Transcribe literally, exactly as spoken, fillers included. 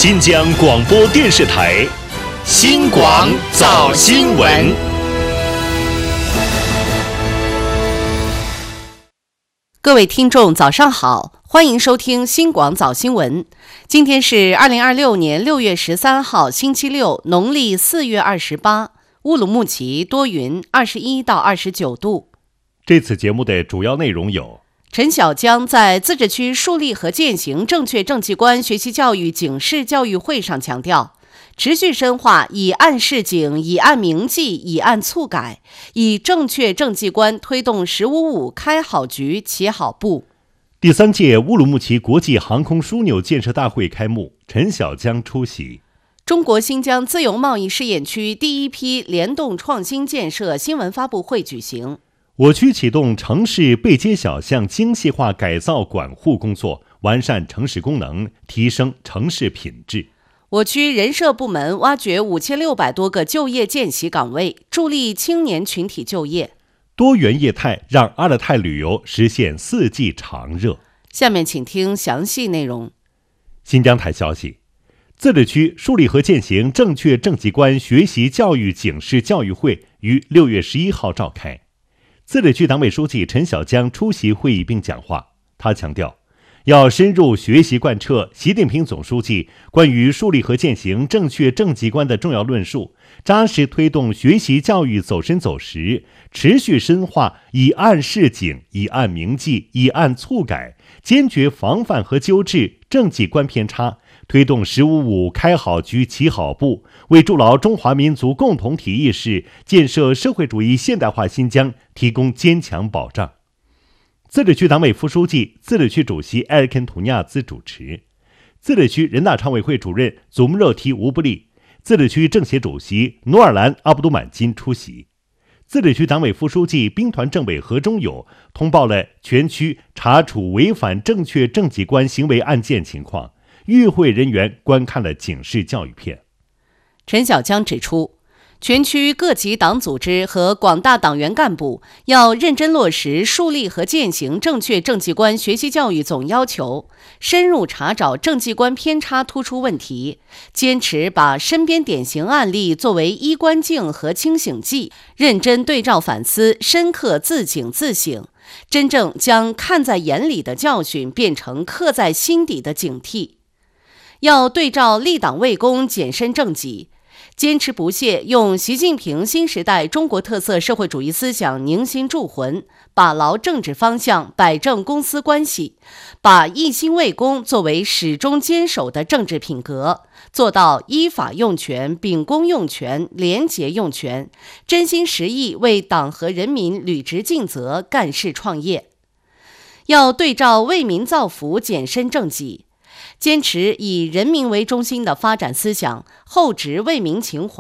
新疆广播电视台新广早新闻。 各位听众早上好，欢迎收听新广早新闻。今天是二零二六年六月十三号星期六，农历四月二十八，乌鲁木齐多云，二十一到二十九度。 这次节目的主要内容有： 陈小江在自治区树立和践行正确政绩观学习教育警示教育会上强调，持续深化以案示警、以案明记、以案促改，以正确政绩观推动“十五五”开好局、起好步。 第三届乌鲁木齐国际航空枢纽建设大会开幕，陈小江出席。 中国新疆自由贸易试验区第一批联动创新建设新闻发布会举行。 我区启动城市背街小巷精细化改造管护工作，完善城市功能，提升城市品质。 我区人社部门挖掘五千六百多个就业见习岗位，助力青年群体就业。 多元业态让阿勒泰旅游实现四季常热。 下面请听详细内容。 新疆台消息，自治区树立和践行正确政绩观学习教育警示教育会于六月十一号召开。自治区党委书记陈小江出席会议并讲话，他强调，要深入学习贯彻习近平总书记关于树立和践行正确政绩观的重要论述，扎实推动学习教育走深走实，持续深化以案示警、以案明记、以案促改，坚决防范和纠治政绩观偏差，推动“十五五”开好局、起好步，为筑牢中华民族共同体意识、建设社会主义现代化新疆提供坚强保障。自治区党委副书记、自治区主席埃尔肯图尼亚兹主持，自治区人大常委会主任祖木热提吴布利、自治区政协主席努尔兰阿卜杜满金出席。自治区党委副书记、兵团政委何忠友通报了全区查处违反正确政绩观行为案件情况，与会人员观看了警示教育片。 陈小江指出，全区各级党组织和广大党员干部要认真落实树立和践行正确政绩观学习教育总要求，深入查找政绩观偏差突出问题，坚持把身边典型案例作为衣冠镜和清醒剂，认真对照反思，深刻自警自省，真正将看在眼里的教训变成刻在心底的警惕。要对照立党为公，检身正己，坚持不懈用习近平新时代中国特色社会主义思想凝心铸魂，把牢政治方向，摆正公私关系，把一心为公作为始终坚守的政治品格，做到依法用权、秉公用权、廉洁用权，真心实意为党和人民履职尽责、干事创业。要对照为民造福，检身正己，坚持以人民为中心的发展思想，厚植为民情怀。